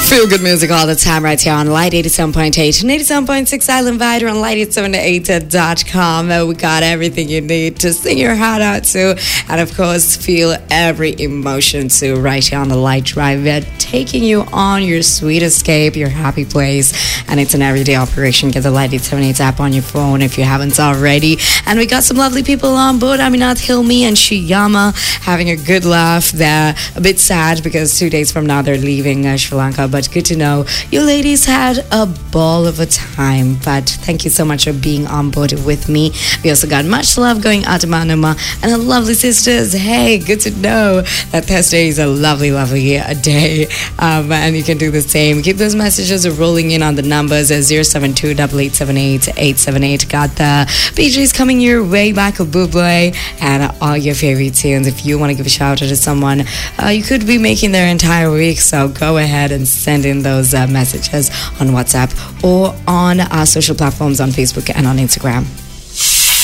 Feel good music all the time right here on Light 87.8 and 87.6 Island Vider on light878.com. We got everything you need to sing your heart out to, and of course feel every emotion to right here on the Light Drive. We're taking you on your sweet escape, your happy place, and it's an everyday operation. Get the Light 878 app on your phone if you haven't already. And we got some lovely people on board. Aminat Hilmi and Shiyama having a good laugh. They're a bit sad because 2 days from now they're leaving Sri Lanka, but good to know you ladies had a ball of a time. But thank you so much for being on board with me. We also got much love going out to Manama and the lovely sisters. Hey, good to know that Thursday is a lovely day, and you can do the same. Keep those messages rolling in on the numbers at 072-8878-878. Got the BJs coming your way, Michael Bublé, and all your favorite tunes. If you want to give a shout out to someone, you could be making their entire week, so go ahead and send in those messages on WhatsApp or on our social platforms on Facebook and on Instagram.